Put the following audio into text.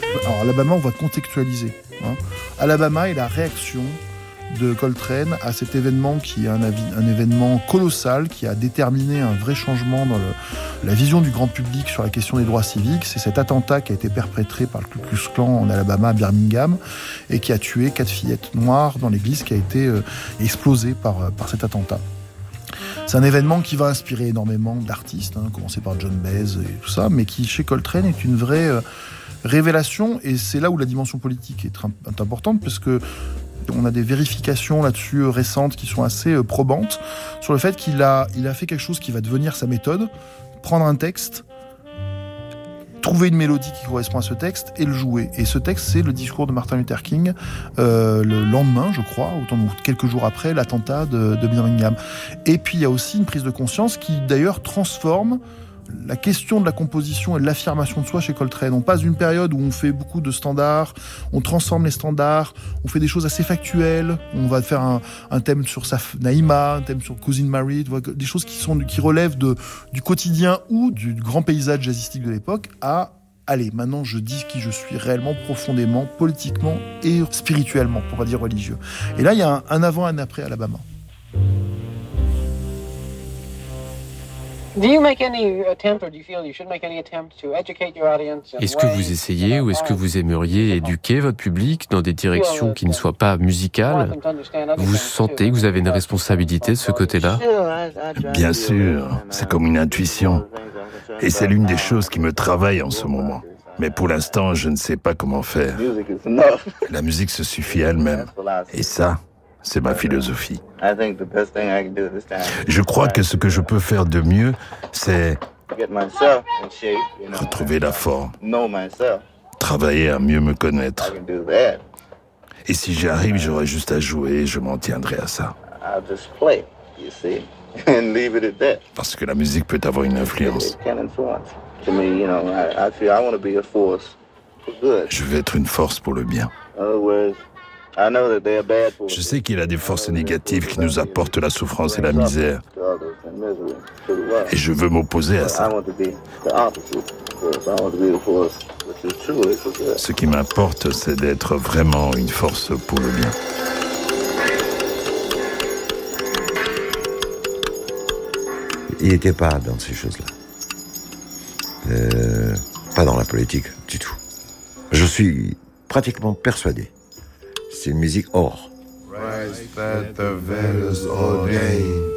Alors Alabama, on va contextualiser. Alabama est la réaction de Coltrane à cet événement qui est un événement colossal qui a déterminé un vrai changement dans la vision du grand public sur la question des droits civiques. C'est cet attentat qui a été perpétré par le Ku Klux Klan en Alabama, à Birmingham, et qui a tué 4 fillettes noires dans l'église qui a été explosée par cet attentat. C'est un événement qui va inspirer énormément d'artistes, commencé par John Baez et tout ça, mais qui, chez Coltrane, est une vraie révélation, et c'est là où la dimension politique est importante, parce que on a des vérifications là-dessus récentes qui sont assez probantes sur le fait qu'il a fait quelque chose qui va devenir sa méthode, prendre un texte, trouver une mélodie qui correspond à ce texte et le jouer. Et ce texte, c'est le discours de Martin Luther King le lendemain, je crois, quelques jours après l'attentat de Birmingham. Et puis il y a aussi une prise de conscience qui d'ailleurs transforme la question de la composition et de l'affirmation de soi chez Coltrane. On passe d'une période où on fait beaucoup de standards, on transforme les standards, on fait des choses assez factuelles, on va faire un thème sur Naïma, un thème sur Cousin Mary, des choses qui relèvent du quotidien ou du grand paysage jazzistique de l'époque, à allez, maintenant je dis qui je suis réellement, profondément, politiquement et spirituellement, pour pas dire religieux. Et là, il y a un avant et un après Alabama. Est-ce que vous essayez ou est-ce que vous aimeriez éduquer votre public dans des directions qui ne soient pas musicales ? Vous sentez que vous avez une responsabilité de ce côté-là ? Bien sûr, c'est comme une intuition. Et c'est l'une des choses qui me travaille en ce moment. Mais pour l'instant, je ne sais pas comment faire. La musique se suffit elle-même. Et ça, c'est ma philosophie. Je crois que ce que je peux faire de mieux, c'est retrouver la forme, travailler à mieux me connaître. Et si j'y arrive, j'aurai juste à jouer et je m'en tiendrai à ça. Parce que la musique peut avoir une influence. Je veux être une force pour le bien. Je sais qu'il y a des forces négatives qui nous apportent la souffrance et la misère. Et je veux m'opposer à ça. Ce qui m'importe, c'est d'être vraiment une force pour le bien. Il n'était pas dans ces choses-là. Pas dans la politique du tout. Je suis pratiquement persuadé. C'est une musique or. Christ that the veils ordain.